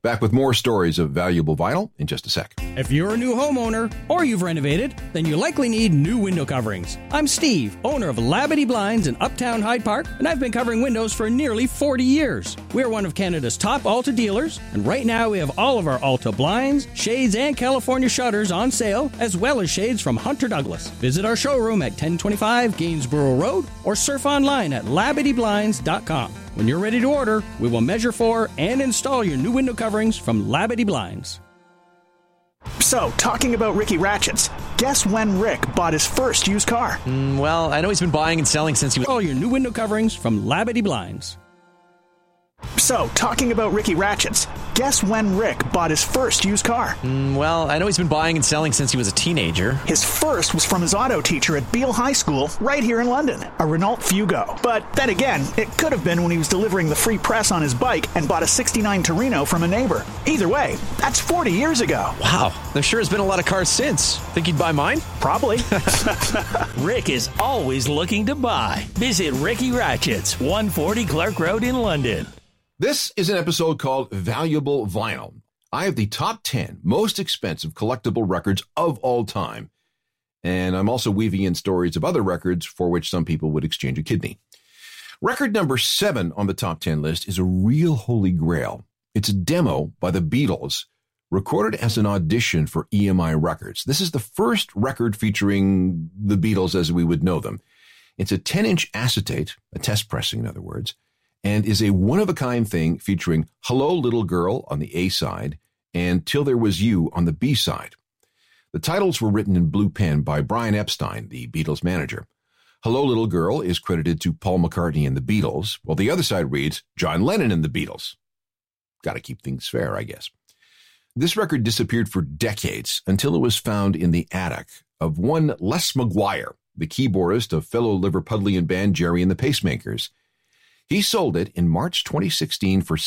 Back with more stories of valuable vinyl in just a sec. If you're a new homeowner or you've renovated, then you likely need new window coverings. I'm Steve, owner of Labadee Blinds in Uptown Hyde Park, and I've been covering windows for nearly 40 years. We're one of Canada's top Alta dealers, and right now we have all of our Alta blinds, shades, and California shutters on sale, as well as shades from Hunter Douglas. Visit our showroom at 1025 Gainsborough Road or surf online at LabadeeBlinds.com. When you're ready to order, we will measure for and install your new window coverings from Labadee Blinds. So, talking about Ricky Ratchets, guess when Rick bought his first used car? Well, I know he's been buying and selling since he was... All your new window coverings from Labadee Blinds. So, talking about Ricky Ratchets, guess when Rick bought his first used car? Well, I know he's been buying and selling since he was a teenager. His first was from his auto teacher at Beale High School, right here in London, a Renault Fugo. But then again, it could have been when he was delivering the free press on his bike and bought a 69 Torino from a neighbor. Either way, that's 40 years ago. Wow, there sure has been a lot of cars since. Think he'd buy mine? Probably. Rick is always looking to buy. Visit Ricky Ratchets, 140 Clark Road in London. This is an episode called Valuable Vinyl. I have the top 10 most expensive collectible records of all time. And I'm also weaving in stories of other records for which some people would exchange a kidney. Record number 7 on the top 10 list is a real holy grail. It's a demo by the Beatles, recorded as an audition for EMI Records. This is the first record featuring the Beatles as we would know them. It's a 10-inch acetate, a test pressing in other words, and is a one-of-a-kind thing featuring Hello, Little Girl on the A side and Till There Was You on the B side. The titles were written in blue pen by Brian Epstein, the Beatles manager. Hello, Little Girl is credited to Paul McCartney and the Beatles, while the other side reads John Lennon and the Beatles. Got to keep things fair, I guess. This record disappeared for decades until it was found in the attic of one Les McGuire, the keyboardist of fellow Liverpudlian band Gerry and the Pacemakers. He sold it in March 2016 for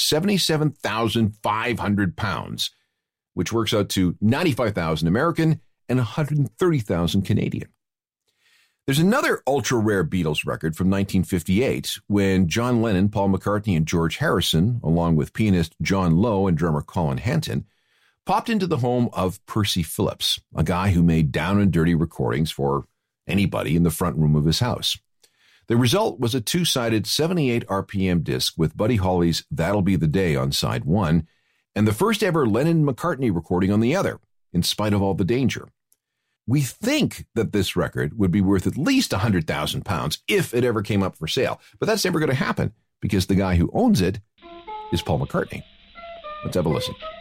£77,500, which works out to $95,000 American and $130,000 Canadian. There's another ultra-rare Beatles record from 1958 when John Lennon, Paul McCartney, and George Harrison, along with pianist John Lowe and drummer Colin Hanton, popped into the home of Percy Phillips, a guy who made down and dirty recordings for anybody in the front room of his house. The result was a two-sided 78 RPM disc with Buddy Holly's That'll Be the Day on side one, and the first ever Lennon-McCartney recording on the other, in spite of all the danger. We think that this record would be worth at least £100,000 if it ever came up for sale, but that's never going to happen because the guy who owns it is Paul McCartney. Let's have a listen.